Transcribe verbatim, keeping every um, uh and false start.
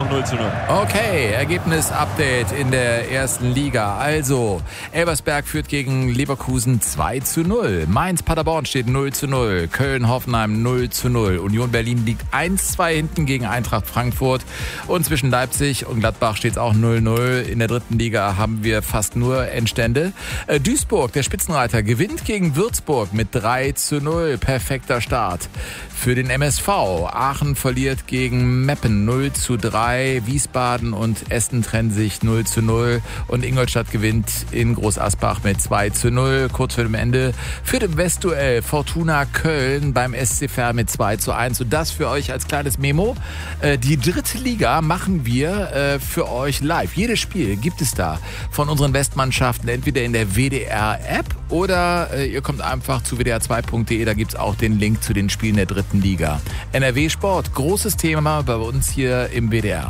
noch null zu null. Okay, Ergebnis-Update in der ersten Liga. Also, Elversberg führt gegen Leverkusen zwei zu null. Mainz-Paderborn steht null zu null. Köln-Hoffenheim null zu null. Union Berlin liegt eins zwei hinten gegen Eintracht Frankfurt. Und zwischen Leipzig und Gladbach steht es auch null null. In der dritten Liga haben wir fast nur Endstände. Äh, Duisburg, der Spitzenreiter, gewinnt gegen Würzburg mit drei zu null. Perfekter Start für den M S V. Aachen verliert gegen Meppen null zu drei. Wiesbaden und Essen trennen sich null zu null. Und Ingolstadt gewinnt in Groß-Asbach mit zwei zu null. Kurz vor dem Ende führt im Westduell Fortuna Köln beim S C Verl mit zwei zu eins. Und das für euch als kleines Memo. Die dritte Liga machen wir für euch live. Jedes Spiel gibt es da von unseren Westmannschaften entweder in der W D R-App oder ihr kommt einfach zu w d r zwei punkt d e. Da gibt es auch den Link zu den Spielen der dritten Liga. N R W Sport, großes Thema bei uns hier im W D R.